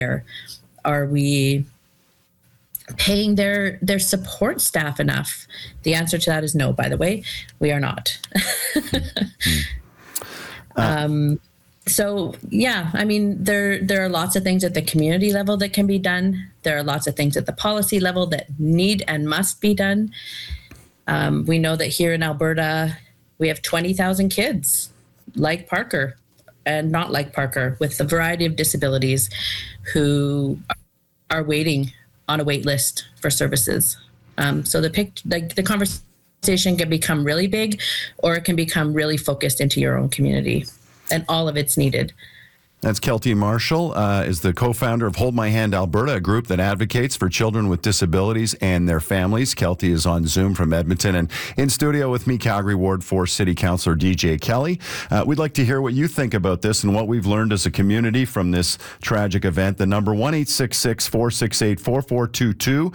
Are we paying their support staff enough? The answer to that is no, by the way. We are not. So, yeah, I mean, there are lots of things at the community level that can be done. There are lots of things at the policy level that need and must be done. We know that here in Alberta, we have 20,000 kids like Parker and not like Parker with a variety of disabilities who are waiting on a wait list for services. So the conversation can become really big, or it can become really focused into your own community, and all of it's needed. That's Kelty Marshall, is the co-founder of Hold My Hand Alberta, a group that advocates for children with disabilities and their families. Kelty is on Zoom from Edmonton, and in studio with me, Calgary Ward 4 City Councillor DJ Kelly. We'd like to hear what you think about this and what we've learned as a community from this tragic event. The number 1-866-468-4422,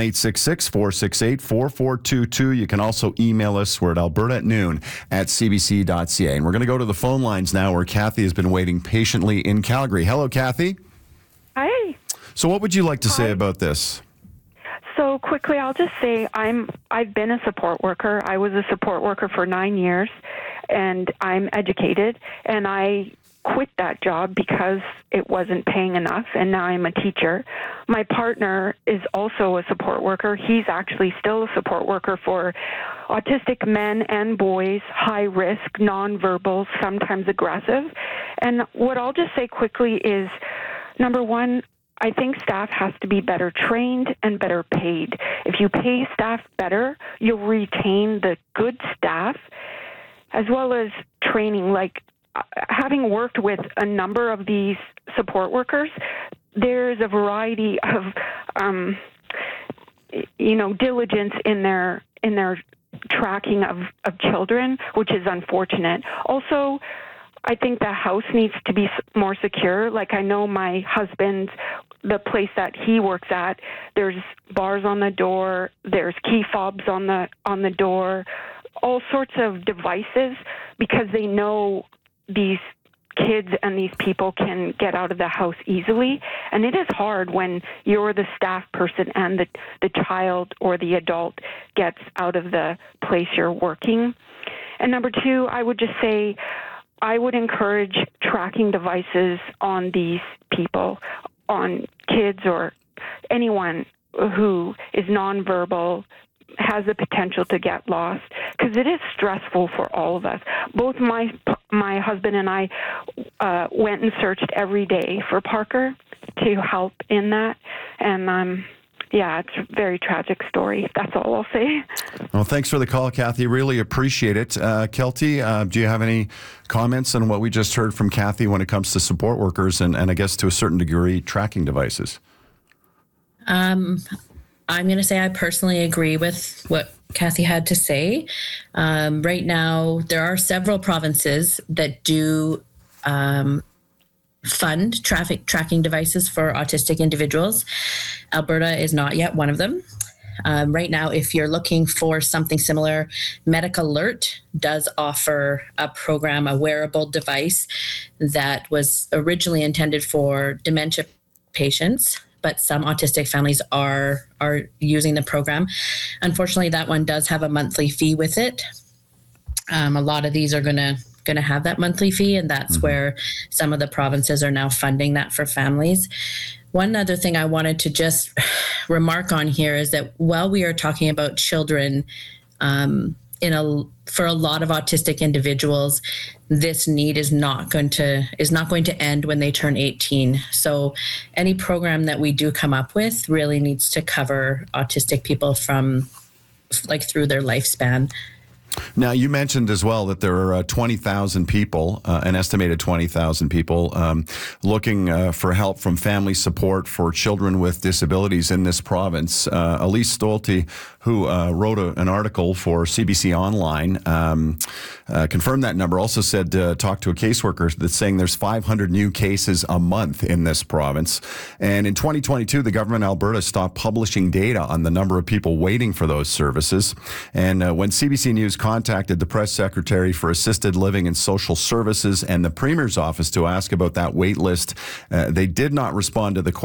1-866-468-4422. You can also email us. We're at alberta@noon@cbc.ca. And we're going to go to the phone lines now, where Kathy has been waiting patiently in Calgary. Hello, Kathy. Hi. So what would you like to say about this? So quickly, I'll just say I've been a support worker. I was a support worker for 9 years, and I'm educated, and I quit that job because it wasn't paying enough, and now I'm a teacher. My partner is also a support worker. He's actually still a support worker for autistic men and boys, high risk, nonverbal, sometimes aggressive. And what I'll just say quickly is, number one, I think staff has to be better trained and better paid. If you pay staff better, you'll retain the good staff, as well as training. Like, having worked with a number of these support workers, there's a variety of, diligence in their tracking of children, which is unfortunate. Also, I think the house needs to be more secure. Like, I know my husband's, the place that he works at, there's bars on the door, there's key fobs on the door, all sorts of devices, because they know these kids and these people can get out of the house easily. And it is hard when you're the staff person and the child or the adult gets out of the place you're working. And number two, I would just say, I would encourage tracking devices on these people, on kids or anyone who is nonverbal, has the potential to get lost, because it is stressful for all of us. Both my husband and I went and searched every day for Parker to help in that, and it's a very tragic story. That's all I'll say. Well, thanks for the call, Kathy. Really appreciate it. Kelty, do you have any comments on what we just heard from Kathy when it comes to support workers and I guess to a certain degree tracking devices? I'm going to say I personally agree with what Kathy had to say. Right now, there are several provinces that do fund traffic tracking devices for autistic individuals. Alberta is not yet one of them. Right now, if you're looking for something similar, Medical Alert does offer a program, a wearable device that was originally intended for dementia patients, but some autistic families are using the program. Unfortunately, that one does have a monthly fee with it. A lot of these are going to have that monthly fee, and that's where some of the provinces are now funding that for families. One other thing I wanted to just remark on here is that while we are talking about children, for a lot of autistic individuals, this need is not going to end when they turn 18. So any program that we do come up with really needs to cover autistic people from through their lifespan. Now, you mentioned as well that there are 20,000 people, an estimated 20,000 people, looking for help from family support for children with disabilities in this province. Elise Stolte, who wrote an article for CBC Online, confirmed that number. Also said, talked to a caseworker that's saying there's 500 new cases a month in this province. And in 2022, the government of Alberta stopped publishing data on the number of people waiting for those services. And when CBC News contacted the press secretary for assisted living and social services and the Premier's office to ask about that wait list, they did not respond to the question.